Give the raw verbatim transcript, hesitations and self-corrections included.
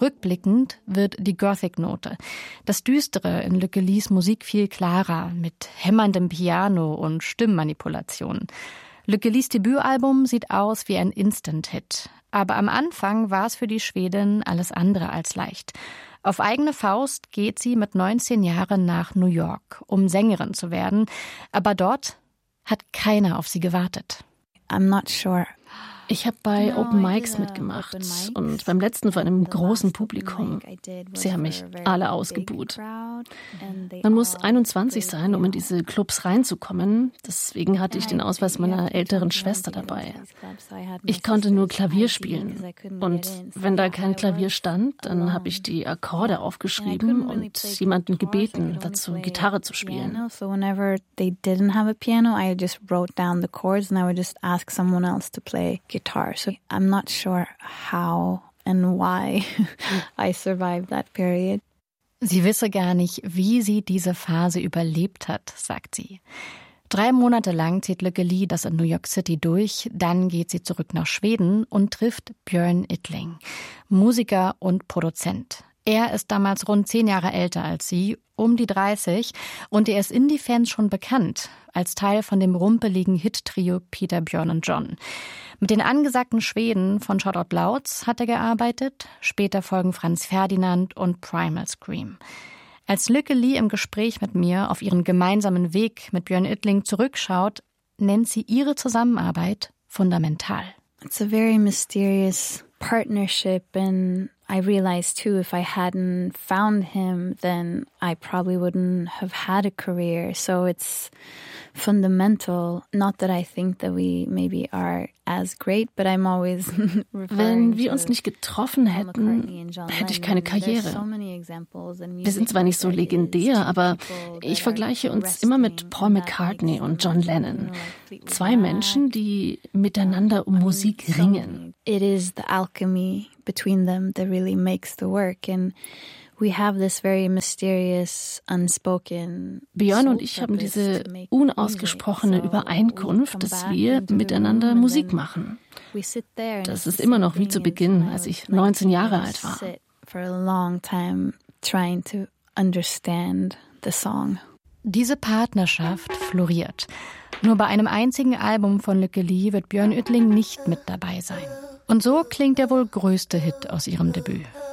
Rückblickend wird die Gothic-Note, das Düstere in Lykke Lis Musik viel klarer, mit hämmerndem Piano und Stimmmanipulationen. Lykke Lis Debütalbum sieht aus wie ein Instant-Hit. Aber am Anfang war es für die Schwedin alles andere als leicht. Auf eigene Faust geht sie mit neunzehn Jahren nach New York, um Sängerin zu werden. Aber dort hat keiner auf sie gewartet. I'm not sure. Ich habe bei Open Mics mitgemacht und beim letzten vor einem großen Publikum. Sie haben mich alle ausgebuht. Man muss einundzwanzig sein, um in diese Clubs reinzukommen. Deswegen hatte ich den Ausweis meiner älteren Schwester dabei. Ich konnte nur Klavier spielen. Und wenn da kein Klavier stand, dann habe ich die Akkorde aufgeschrieben und jemanden gebeten, dazu Gitarre zu spielen. So whenever they didn't have a piano, I just wrote down the chords and I would just ask someone else to play guitar. So I'm not sure how and why I survived that period. Sie wisse gar nicht, wie sie diese Phase überlebt hat, sagt sie. Drei Monate lang zieht Lykke Li das in New York City durch, dann geht sie zurück nach Schweden und trifft Björn Yttling, Musiker und Produzent. Er ist damals rund zehn Jahre älter als sie, um die dreißig, und er ist Indie-Fans schon bekannt, als Teil von dem rumpeligen Hit-Trio Peter, Björn und John. Mit den angesagten Schweden von Shout Out Louds hat er gearbeitet, später folgen Franz Ferdinand und Primal Scream. Als Lykke Li im Gespräch mit mir auf ihren gemeinsamen Weg mit Björn Yttling zurückschaut, nennt sie ihre Zusammenarbeit fundamental. It's a very mysterious partnership, and I realized too, if I hadn't found him, then I probably wouldn't have had a career. So it's fundamental. Not that I think that we maybe are as great, but I'm always Wenn wir uns nicht getroffen hätten, hätte ich keine Karriere. Wir sind zwar nicht so legendär, aber ich vergleiche uns immer mit Paul McCartney und John Lennon. Zwei Menschen, die miteinander um Musik ringen. It is the alchemy between them that really makes the work, and we have this very mysterious, unspoken. Björn und ich haben diese unausgesprochene Übereinkunft, dass wir miteinander Musik machen. Das ist immer noch wie zu Beginn, als ich neunzehn Jahre alt war. For a long time trying to understand the song. Diese Partnerschaft floriert. Nur bei einem einzigen Album von Lykke Li wird Björn Yttling nicht mit dabei sein. Und so klingt der wohl größte Hit aus ihrem Debüt.